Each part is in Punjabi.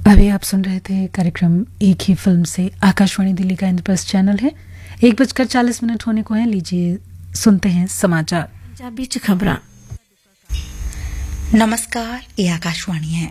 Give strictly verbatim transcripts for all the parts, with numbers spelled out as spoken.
अभी आप सुन रहे थे कार्यक्रम एक ही फिल्म से। आकाशवाणी दिल्ली का इंद्रप्रस्थ चैनल है। एक बजकर चालीस मिनट होने को है। लीजिए सुनते हैं समाचार। पंजाबी च खबरां। नमस्कार, ये आकाशवाणी है।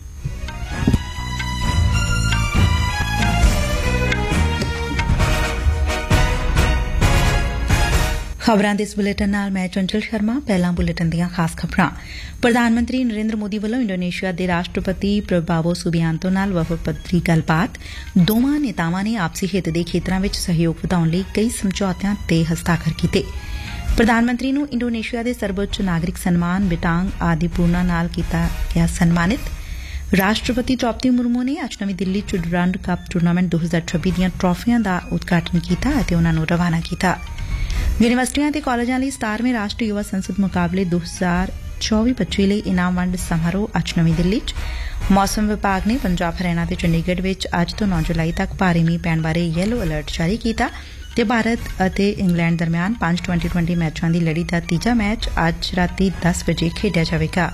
ਖਬਰਾਂ ਦੇ ਇਸ ਬੁਲੇਟਿਨ ਨਾਲ ਮੈਂ ਚੰਚਲ ਸ਼ਰਮਾ। ਪਹਿਲਾਂ ਬੁਲੇਟਿਨ ਦੀਆਂ ਖਾਸ ਖਬਰਾਂ। ਪ੍ਰਧਾਨ ਮੰਤਰੀ ਨਰਿੰਦਰ ਮੋਦੀ ਵੱਲੋਂ ਇੰਡੋਨੇਸ਼ੀਆ ਦੇ ਰਾਸ਼ਟਰਪਤੀ ਪ੍ਰਬਾਵੋ ਸੁਬਿਆਂਤੋ ਨਾਲ ਵਫਦ ਪੱਧਰੀ ਗੱਲਬਾਤ। ਦੋਵਾਂ ਨੇਤਾਵਾਂ ਨੇ ਆਪਸੀ ਹਿੱਤ ਦੇ ਖੇਤਰਾਂ ਵਿੱਚ ਸਹਿਯੋਗ ਵਧਾਉਣ ਲਈ ਕਈ ਸਮਝੌਤਿਆਂ ਤੇ ਹਸਤਾਖਰ ਕੀਤੇ। ਪ੍ਰਧਾਨ ਮੰਤਰੀ ਨੂੰ ਇੰਡੋਨੇਸ਼ੀਆ ਦੇ ਸਰਵਉੱਚ ਨਾਗਰਿਕ ਸਨਮਾਨ ਬਿਟਾਂਗ ਆਦੀਪੂਰਨਾ ਨਾਲ ਕੀਤਾ ਗਿਆ ਸਨਮਾਨਿਤ। ਰਾਸ਼ਟਰਪਤੀ ਦ੍ਰੌਪਦੀ ਮੁਰਮੂ ਨੇ ਅੱਜ ਨਵੀਂ ਦਿੱਲੀ ਚ ਡੁਰਾਂਡ ਕੱਪ ਟੂਰਨਾਮੈਂਟ ਦੋ ਹਜ਼ਾਰ ਛੱਬੀ ਦੀਆਂ ਟਰਾਫੀਆਂ ਦਾ ਉਦਘਾਟਨ ਕੀਤਾ ਅਤੇ ਉਨ੍ਹਾਂ ਨੂੰ ਰਵਾਨਾ ਕੀਤਾ। ਯੂਨੀਵਰਸਿਟੀਆਂ ਅਤੇ ਕਾਲਜਾਂ ਲਈ ਸਤਾਰਵੇਂ ਰਾਸ਼ਟਰੀ ਯੁਵਾ ਸੰਸਦ ਮੁਕਾਬਲੇ ਦੋ ਹਜ਼ਾਰ ਚੌਵੀ ਪੱਚੀ ਲਈ ਇਨਾਮ ਵੰਡ ਸਮਾਰੋਹ ਅੱਜ ਨਵੀਂ ਦਿੱਲੀ ਚ। ਮੌਸਮ ਵਿਭਾਗ ਨੇ ਪੰਜਾਬ, ਹਰਿਆਣਾ ਤੇ ਚੰਡੀਗੜ੍ਹ ਵਿੱਚ ਅੱਜ ਤੋਂ ਨੌ ਜੁਲਾਈ ਤੱਕ ਭਾਰੀ ਮੀਂਹ ਪੈਣ ਬਾਰੇ ਯੈਲੋ ਅਲਰਟ ਜਾਰੀ ਕੀਤਾ ਤੇ ਭਾਰਤ ਅਤੇ ਇੰਗਲੈਂਡ ਦਰਮਿਆਨ ਪੰਜ ਟਵੈਂਟੀ ਟਵੈਂਟੀ ਮੈਚਾਂ ਦੀ ਲੜੀ ਦਾ ਤੀਜਾ ਮੈਚ ਅੱਜ ਰਾਤੀ ਦਸ ਵਜੇ ਖੇਡਿਆ ਜਾਵੇਗਾ।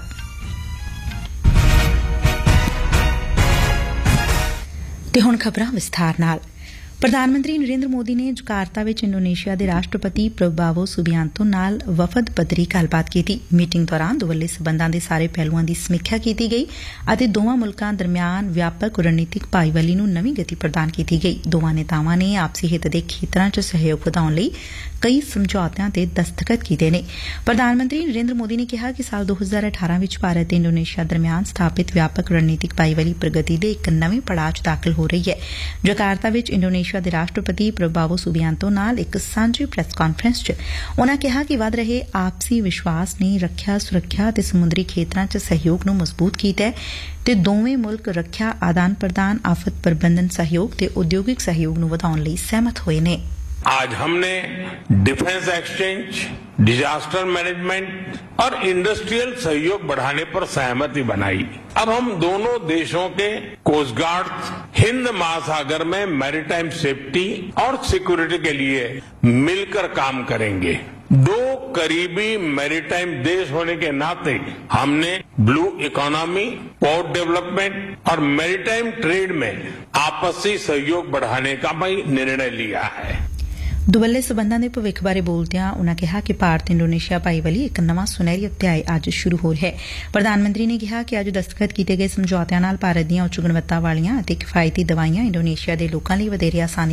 ਤੇ ਹੁਣ ਖਬਰਾਂ ਵਿਸਥਾਰ ਨਾਲ। ਪ੍ਰਧਾਨ ਮੰਤਰੀ ਨਰਿੰਦਰ ਮੋਦੀ ਨੇ ਜਕਾਰਤਾ ਵਿੱਚ ਇੰਡੋਨੇਸ਼ੀਆ ਦੇ ਰਾਸ਼ਟਰਪਤੀ ਪ੍ਰਬਾਵੋ ਸੁਬਿਆਂਤੋ ਨਾਲ ਵਫਦ ਪੱਧਰੀ ਗੱਲਬਾਤ ਕੀਤੀ। ਮੀਟਿੰਗ ਦੌਰਾਨ ਦੋਵੱਲੇ ਸਬੰਧਾਂ ਦੇ ਸਾਰੇ ਪਹਿਲੂਆਂ ਦੀ ਸਮੀਖਿਆ ਕੀਤੀ ਗਈ ਅਤੇ ਦੋਵਾਂ ਮੁਲਕਾਂ ਦਰਮਿਆਨ ਵਿਆਪਕ ਰਣਨੀਤਿਕ ਭਾਈਵਾਲੀ ਨੂੰ ਨਵੀਂ ਗਤੀ ਪ੍ਰਦਾਨ ਕੀਤੀ ਗਈ। ਦੋਵਾਂ ਨੇਤਾਵਾਂ ਨੇ ਆਪਸੀ ਹਿੱਤ ਦੇ ਖੇਤਰਾਂ ਚ ਸਹਿਯੋਗ ਵਧਾਉਣ ਲਈ ਕਈ ਸਮਝੌਤਿਆਂ ਤੇ ਦਸਤਖਤ ਕੀਤੇ ਨੇ। ਪ੍ਰਧਾਨ ਮੰਤਰੀ ਨਰਿੰਦਰ ਮੋਦੀ ਨੇ ਕਿਹਾ ਕਿ ਸਾਲ ਦੋ ਹਜ਼ਾਰ ਅਠਾਰਾਂ ਵਿੱਚ ਭਾਰਤ ਤੇ ਇੰਡੋਨੇਸ਼ੀਆ ਦਰਮਿਆਨ ਸਥਾਪਿਤ ਵਿਆਪਕ ਰਣਨੀਤਿਕ ਭਾਈਵਾਲੀ ਪ੍ਰਗਤੀ ਦੇ ਇੱਕ ਨਵੇਂ ਪੜਾਅ ਚ ਦਾਖਲ ਹੋ ਰਹੀ ਹੈ। ਜਕਾਰਤਾ ਵਿੱਚ ਇੰਡੋਨੇਸ਼ੀਆ ਦੇ ਰਾਸ਼ਟਰਪਤੀ ਪ੍ਰਬਾਵੋ ਸੁਬਿਆਂਤੋ ਨਾਲ ਇੱਕ ਸਾਂਝੀ ਪ੍ਰੈਸ ਕਾਨਫਰੰਸ ਚ ਉਨ੍ਹਾਂ ਕਿਹਾ ਕਿ ਵਧ ਰਹੇ ਆਪਸੀ ਵਿਸ਼ਵਾਸ ਨੇ ਰੱਖਿਆ, ਸੁਰੱਖਿਆ ਅਤੇ ਸਮੁੰਦਰੀ ਖੇਤਰਾਂ ਚ ਸਹਿਯੋਗ ਨੂੰ ਮਜ਼ਬੂਤ ਕੀਤਾ ਹੈ ਤੇ ਦੋਵੇਂ ਮੁਲਕ ਰੱਖਿਆ ਆਦਾਨ ਪ੍ਰਦਾਨ, ਆਫਤ ਪ੍ਰਬੰਧਨ ਸਹਿਯੋਗ ਤੇ ਉਦਯੋਗਿਕ ਸਹਿਯੋਗ ਨੂੰ ਵਧਾਉਣ ਲਈ ਸਹਿਮਤ ਹੋਏ ਨੇ। आज हमने डिफेंस एक्सचेंज, डिजास्टर मैनेजमेंट और इंडस्ट्रियल सहयोग बढ़ाने पर सहमति बनाई। अब हम दोनों देशों के कोस्ट गार्ड हिंद महासागर में मैरीटाइम सेफ्टी और सिक्योरिटी के लिए मिलकर काम करेंगे। दो करीबी मैरीटाइम देश होने के नाते हमने ब्लू इकोनॉमी, पोर्ट डेवलपमेंट और मैरीटाइम ट्रेड में आपसी सहयोग बढ़ाने का भी निर्णय लिया है। ਦੁਵੱਲੇ ਸਬੰਧਾਂ ਦੇ ਭਵਿੱਖ ਬਾਰੇ ਬੋਲਦਿਆਂ ਉਨ੍ਹਾਂ ਕਿਹਾ ਕਿ ਭਾਰਤ ਇੰਡੋਨੇਸ਼ੀਆ ਭਾਈਵਾਲੀ ਇੱਕ ਨਵਾਂ ਸੁਨਹਿਰੀ ਅਧਿਆਇ ਅੱਜ ਸ਼ੁਰੂ ਹੋ ਰਿਹਾ ਹੈ। ਪ੍ਰਧਾਨ ਮੰਤਰੀ ਨੇ ਕਿਹਾ ਕਿ ਅੱਜ ਦਸਤਖਤ ਕੀਤੇ ਗਏ ਸਮਝੌਤਿਆਂ ਨਾਲ ਭਾਰਤ ਦੀਆਂ ਉੱਚ ਗੁਣਵੱਤਾ ਵਾਲੀਆਂ ਅਤੇ ਕਿਫਾਇਤੀ ਦਵਾਈਆਂ ਇੰਡੋਨੇਸ਼ੀਆ ਦੇ ਲੋਕਾਂ ਲਈ ਵਧੇਰੇ ਆਸਾਨੀ